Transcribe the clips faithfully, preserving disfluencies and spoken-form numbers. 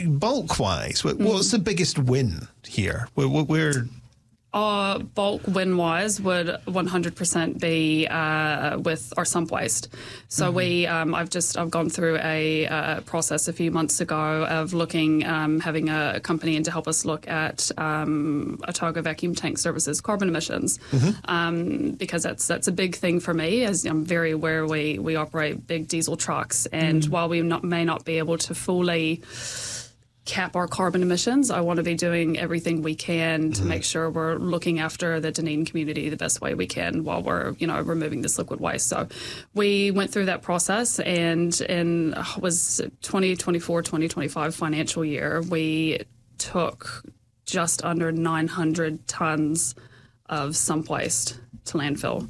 bulk-wise, what, what's the biggest win here? Where, where Our bulk win-wise would one hundred percent be uh, with our sump waste. So mm-hmm. we, um, I've just, I've gone through a uh, process a few months ago of looking, um, having a company in to help us look at um, Otago Vacuum Tank Services carbon emissions, mm-hmm. um, because that's that's a big thing for me. As I'm very aware, we we operate big diesel trucks, and mm-hmm. while we not, may not be able to fully cap our carbon emissions, I want to be doing everything we can to mm. make sure we're looking after the Dunedin community the best way we can while we're, you know, removing this liquid waste. So we went through that process, and in uh, was twenty twenty-four twenty twenty-five financial year, we took just under nine hundred tons of sump waste to landfill.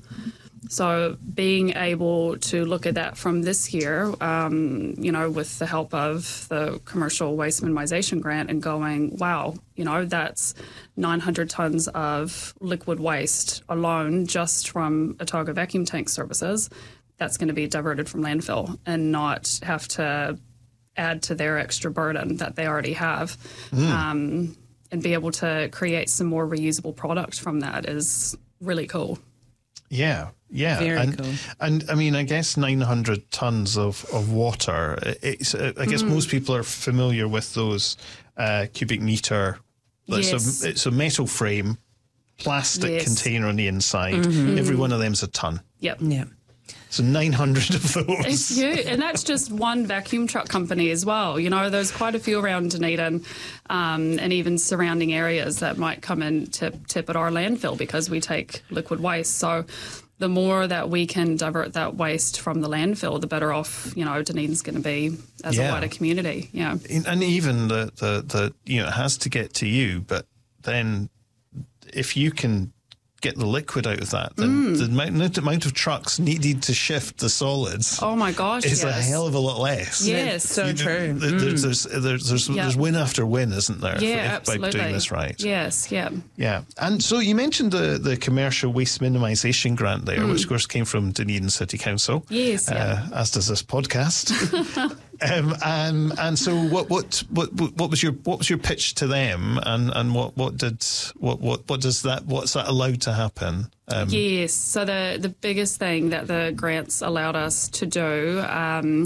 So being able to look at that from this year, um, you know, with the help of the Commercial Waste Minimisation Grant, and going, wow, you know, that's nine hundred tons of liquid waste alone just from Otago Vacuum Tank Services that's going to be diverted from landfill and not have to add to their extra burden that they already have. Mm. Um, and be able to create some more reusable product from that is really cool. Yeah, yeah. Very and, cool. And I mean, I guess nine hundred tons of, of water, it's, I guess mm. most people are familiar with those uh, cubic meter. Yes. It's, a, it's a metal frame, plastic yes. container on the inside. Mm-hmm. Every one of them's a ton. Yep. Yeah. So nine hundred of those. It's huge. And that's just one vacuum truck company as well. You know, there's quite a few around Dunedin um, and even surrounding areas that might come and tip, tip at our landfill because we take liquid waste. So the more that we can divert that waste from the landfill, the better off, you know, Dunedin's going to be as yeah. a wider community. Yeah. And even the, the, the, you know, it has to get to you, but then if you can get the liquid out of that, then mm. the amount, the amount of trucks needed to shift the solids oh my gosh is yes. a hell of a lot less. Yes, so you true. Know, there's, mm. there's, there's, there's, yeah. there's win after win, isn't there, yeah, if, by doing this right? Yes, yeah. Yeah. And so you mentioned the, the Commercial Waste Minimisation Grant there, mm. which of course came from Dunedin City Council. Yes, uh, yeah. As does this podcast. Um, and and so what, what what what was your what was your pitch to them, and, and what, what did what, what what does that what's that allowed to happen? Um, yes, so the the biggest thing that the grants allowed us to do um,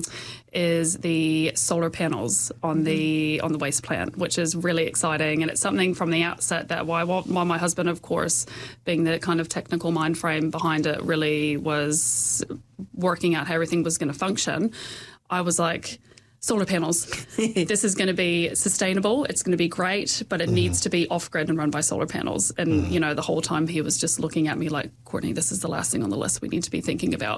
is the solar panels on the on the waste plant, which is really exciting, and it's something from the outset that why while my husband, of course, being the kind of technical mind frame behind it, really was working out how everything was going to function. I was like, solar panels, this is going to be sustainable, it's going to be great, but it mm. needs to be off-grid and run by solar panels. And, mm. you know, the whole time he was just looking at me like, Courtney, this is the last thing on the list we need to be thinking about.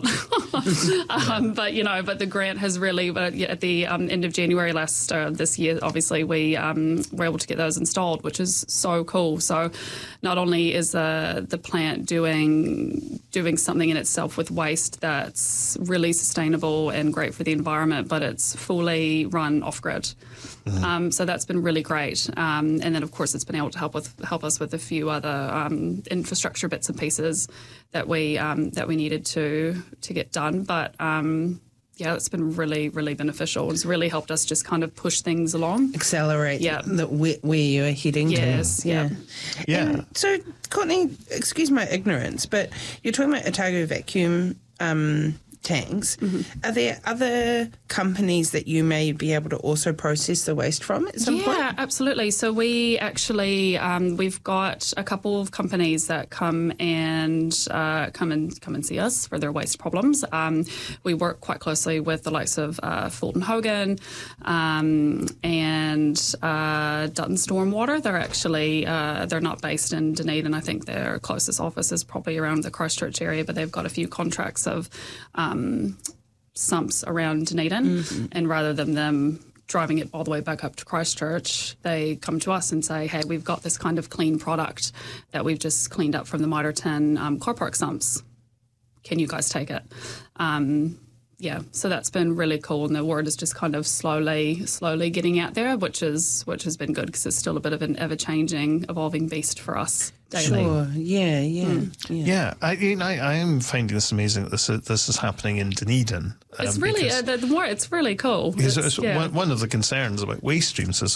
um, but, you know, but the grant has really, uh, at the um, end of January last uh, this year, obviously, we um, were able to get those installed, which is so cool. So not only is the, the plant doing doing something in itself with waste that's really sustainable and great for the environment, but it's fully run off-grid. Mm-hmm. Um, so that's been really great. Um, and then, of course, it's been able to help with help us with a few other um, infrastructure bits and pieces that we um, that we needed to to get done. But um, yeah, it's been really, really beneficial. It's really helped us just kind of push things along. Accelerate yeah. the, where, where you're heading yes, to. Yeah. Yeah. And so, Courtney, excuse my ignorance, but you're talking about Otago Vacuum um, tanks. Mm-hmm. Are there other companies that you may be able to also process the waste from at some yeah, point? Yeah, absolutely. So we actually um, we've got a couple of companies that come and uh, come and come and see us for their waste problems. Um, we work quite closely with the likes of uh, Fulton Hogan um, and uh, Dutton Stormwater. They're actually uh, they're not based in Dunedin. I think their closest office is probably around the Christchurch area, but they've got a few contracts of Um, sumps around Dunedin, mm-hmm. and rather than them driving it all the way back up to Christchurch, they come to us and say, hey, we've got this kind of clean product that we've just cleaned up from the Mitre ten um, car park sumps. Can you guys take it? Um, yeah, so that's been really cool, and the word is just kind of slowly, slowly getting out there, which is which has been good because it's still a bit of an ever-changing, evolving beast for us daily. Sure, yeah, yeah, mm. yeah. Yeah, I, you know, I, I am finding this amazing that this this is happening in Dunedin. It's um, really because, uh, the, the more it's really cool. Because it's, it's yeah. one, one of the concerns about waste streams is